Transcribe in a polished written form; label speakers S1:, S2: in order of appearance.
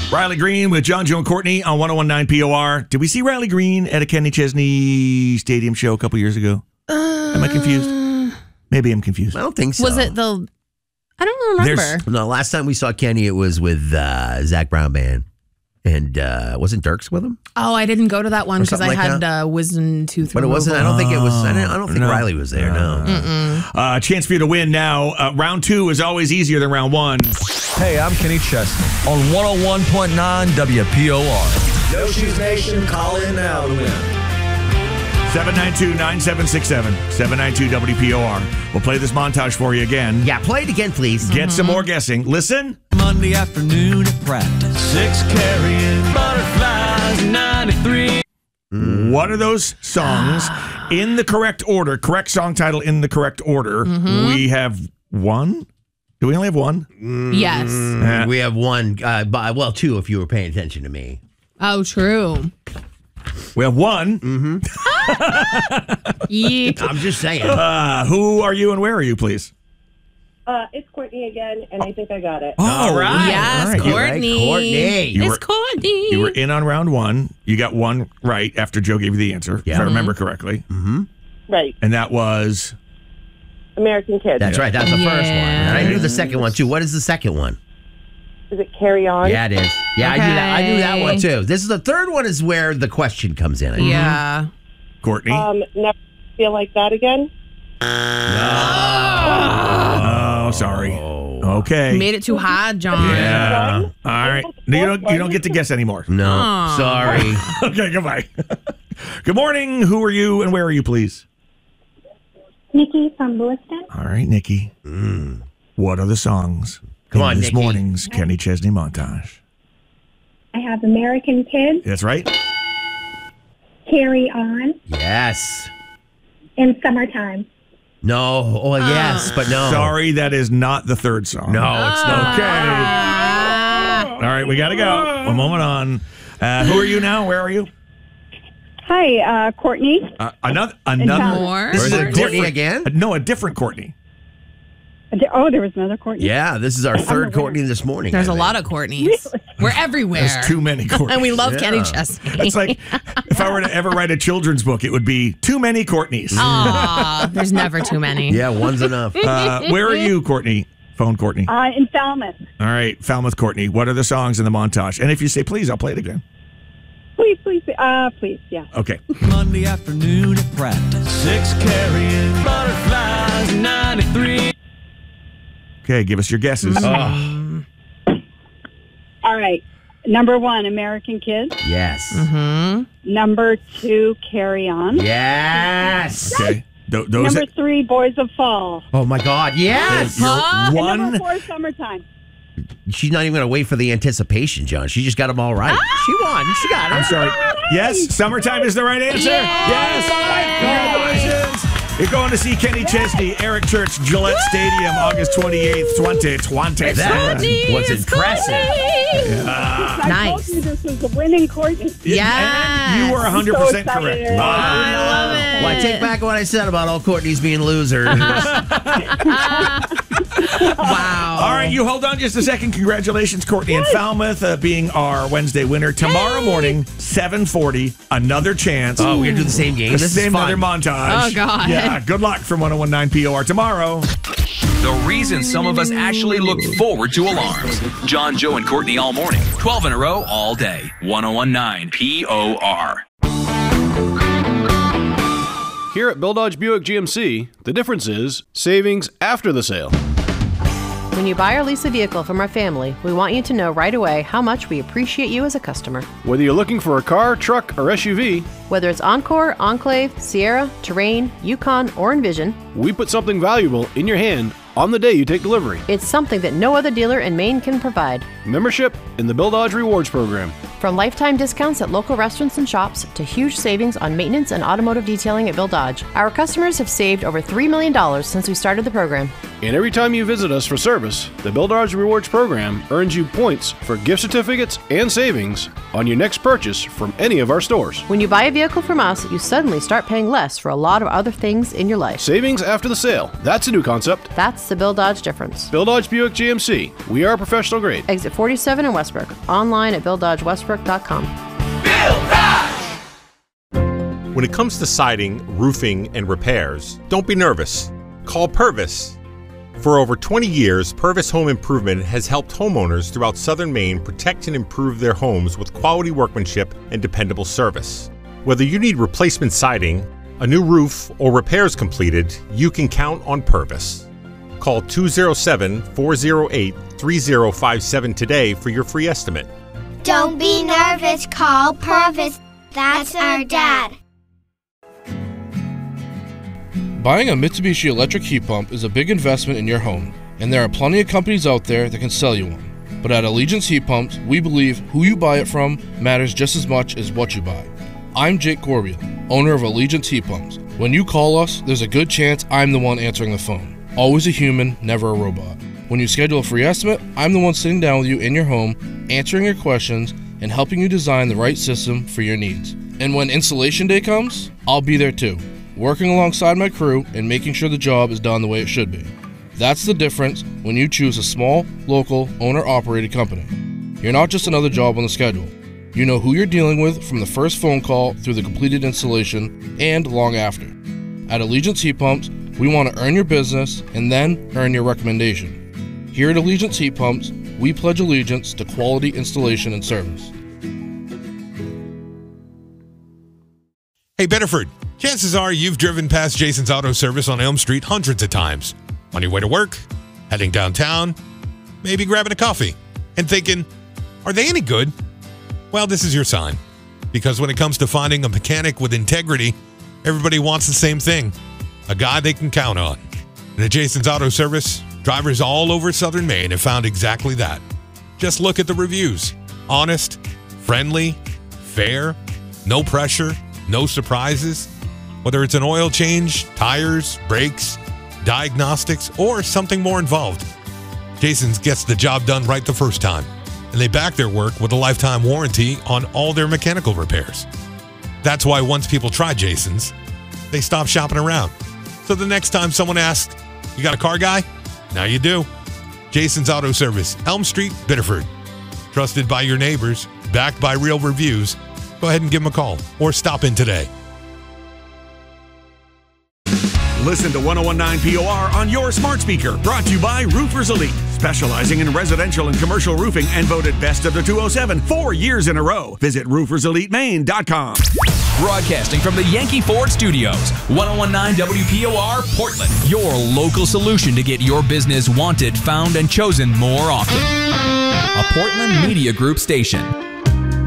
S1: Riley Green with John, Joe, and Courtney on 101.9 POR. Did we see Riley Green at a Kenny Chesney Stadium show a couple years ago? Am I confused? Maybe I'm confused.
S2: I don't think so.
S3: Was it the... I don't remember.
S2: No, last time we saw Kenny, it was with Zach Brown Band. And wasn't Dirks with him?
S3: Oh, I didn't go to that one because I had wisdom tooth
S2: But it wasn't. I don't think it was. I don't think Riley was there. No.
S1: Chance for you to win now. Round 2 is always easier than round 1.
S4: Hey, I'm Kenny Chesney on 101.9 WPOR.
S5: No Shoes Nation, call in now to win.
S1: 792-9767. 792-WPOR. We'll play this montage for you again.
S2: Yeah, play it again, please.
S1: Get some more guessing. Listen.
S4: Monday afternoon at practice. 6 carrying butterflies, 93.
S1: What are those songs in the correct order? Correct song title in the correct order. We have one. Do we only have one?
S3: Yes.
S2: We have one. Two if you were paying attention to me.
S3: Oh, true.
S1: We have one.
S3: Yeek.
S2: I'm just saying.
S1: Who are you and where are you, please?
S6: It's Courtney again, and I think I got it.
S1: All right.
S3: Yes,
S1: All right.
S3: Courtney.
S2: Courtney.
S3: It's Courtney.
S1: You were in on round 1. You got one right after Joe gave you the answer, if I remember correctly.
S6: Right.
S1: And that was...
S6: American Kids.
S2: That's right. That's the first one. And I knew the second one, too. What is the second one?
S6: Is it Carry On?
S2: Yeah, it is. Yeah,
S3: Okay.
S2: I knew that one, too. This is the third one is where the question comes in.
S3: Yeah.
S1: Courtney?
S6: Never Feel Like That Again?
S1: Oh, sorry. Okay.
S3: Made it too hard, John.
S1: Yeah. All right. You don't get to guess anymore.
S2: No,
S3: Aw.
S2: sorry.
S1: Okay, goodbye. Good morning. Who are you and where are you, please?
S7: Nikki from Lewiston.
S1: All right, Nikki. What are the songs
S2: Come
S1: in
S2: on,
S1: this
S2: Nikki.
S1: morning's Kenny Chesney montage?
S7: I have American Kids,
S1: That's right.
S7: Carry On,
S2: Yes.
S7: and Summertime.
S2: No. Oh, yes, but no.
S1: Sorry, that is not the third song.
S2: No, it's not.
S1: Okay. All right, we got to go. One moment on. Who are you now? Where are you?
S6: Hi, Courtney.
S1: Another.
S3: More?
S1: This
S2: Or
S1: is
S2: is
S1: a
S2: it Courtney
S1: different
S2: again?
S1: No, a different Courtney.
S6: Oh, there was another Courtney.
S2: Yeah, this is our third Courtney this morning.
S3: There's
S2: I
S3: a
S2: think.
S3: lot of Courtneys. We're everywhere.
S1: There's too many Courtneys.
S3: And we love Kenny Chesney.
S1: It's like if I were to ever write a children's book, it would be Too Many Courtneys.
S3: Aw, there's never too many.
S2: Yeah, one's enough.
S1: Where are you, Courtney? Phone Courtney.
S6: In Falmouth.
S1: All right, Falmouth Courtney. What are the songs in the montage? And if you say please, I'll play it again.
S6: Please, yeah.
S1: Okay.
S4: Monday afternoon at practice. 6 carrying butterflies, 93.
S1: Okay, give us your guesses.
S6: All right. Number 1, American Kids.
S2: Yes.
S6: Number 2, Carry On.
S2: Yes.
S1: Okay. Those
S6: Number 3, Boys of Fall.
S2: Oh, my God. Yes.
S1: you're
S6: And
S1: one.
S6: number 4, Summertime.
S2: She's not even going to wait for the anticipation, John. She just got them all right. She won. She got it.
S1: I'm sorry. Yes, Summertime is the right answer. Yes. Congratulations. You're going to see Kenny Chesney, Eric Church, Gillette Stadium, August 28th, 2020.
S2: That was impressive.
S6: I
S3: Nice.
S6: told you this was the winning Courtney.
S3: Yes.
S1: You were 100%
S6: So excited.
S1: correct.
S3: I love it.
S2: Well, I take back what I said about all Courtneys being losers.
S3: Wow.
S1: All right, you hold on just a second. Congratulations, Courtney and Falmouth, being our Wednesday winner. Tomorrow morning, 7:40, another chance.
S2: Oh, we're going to do the same game. This is
S1: Same
S2: fun.
S1: other montage.
S3: Oh, God.
S1: Yeah, good luck from 101.9 POR tomorrow.
S8: The reason some of us actually look forward to alarms. John, Joe, and Courtney all morning. 12 in a row all day. 101.9 POR.
S9: Here at Bill Dodge Buick GMC, the difference is savings after the sale.
S10: When you buy or lease a vehicle from our family, we want you to know right away how much we appreciate you as a customer.
S9: Whether you're looking for a car, truck, or SUV,
S10: Whether it's Encore, Enclave, Sierra, Terrain, Yukon, or Envision,
S9: we put something valuable in your hand on the day you take delivery.
S10: it's something that no other dealer in Maine can provide.
S9: Membership in the Bill Dodge Rewards Program.
S10: From lifetime discounts at local restaurants and shops to huge savings on maintenance and automotive detailing at Bill Dodge, our customers have saved over $3 million since we started the program.
S9: And every time you visit us for service, the Bill Dodge Rewards program earns you points for gift certificates and savings on your next purchase from any of our stores.
S10: When you buy a vehicle from us, you suddenly start paying less for a lot of other things in your life.
S9: Savings after the sale. That's a new concept.
S10: That's the Bill Dodge difference.
S9: Bill Dodge Buick GMC. We are professional grade.
S10: Exit 47 in Westbrook. Online at BillDodgeWestbrook.com.
S11: When it comes to siding, roofing, and repairs, don't be nervous. Call Purvis. For over 20 years, Purvis Home Improvement has helped homeowners throughout southern Maine protect and improve their homes with quality workmanship and dependable service. Whether you need replacement siding, a new roof, or repairs completed, you can count on Purvis. Call 207-408-3057 today for your free estimate.
S12: Don't be nervous, call Purvis. That's our dad.
S13: Buying a Mitsubishi electric heat pump is a big investment in your home, and there are plenty of companies out there that can sell you one. But at Allegiance Heat Pumps, we believe who you buy it from matters just as much as what you buy. I'm Jake Corbeil, owner of Allegiance Heat Pumps. When you call us, there's a good chance I'm the one answering the phone. Always a human, never a robot. When you schedule a free estimate, I'm the one sitting down with you in your home, answering your questions, and helping you design the right system for your needs. And when installation day comes, I'll be there too, working alongside my crew and making sure the job is done the way it should be. That's the difference when you choose a small, local, owner-operated company. You're not just another job on the schedule. You know who you're dealing with from the first phone call through the completed installation and long after. At Allegiance Heat Pumps, we want to earn your business and then earn your recommendation. Here at Allegiance Heat Pumps, we pledge allegiance to quality installation and service.
S14: Hey, Bedford, chances are you've driven past Jason's Auto Service on Elm Street hundreds of times. On your way to work, heading downtown, maybe grabbing a coffee, and thinking, are they any good? Well, this is your sign. Because when it comes to finding a mechanic with integrity, everybody wants the same thing. A guy they can count on. And at Jason's Auto Service, drivers all over southern Maine have found exactly that. Just look at the reviews. Honest, friendly, fair, no pressure, no surprises. Whether it's an oil change, tires, brakes, diagnostics, or something more involved, Jason's gets the job done right the first time. And they back their work with a lifetime warranty on all their mechanical repairs. That's why once people try Jason's, they stop shopping around. So the next time someone asks, you got a car guy? Now you do. Jason's Auto Service, Elm Street, Biddeford. Trusted by your neighbors, backed by real reviews. Go ahead and give them a call or stop in today.
S1: Listen to 101.9 POR on your smart speaker. Brought to you by Roofers Elite, specializing in residential and commercial roofing and voted best of the 207 4 years in a row. Visit rooferselitemaine.com.
S8: Broadcasting from the Yankee Ford Studios, 101.9 WPOR, Portland. Your local solution to get your business wanted, found, and chosen more often. A Portland Media Group station.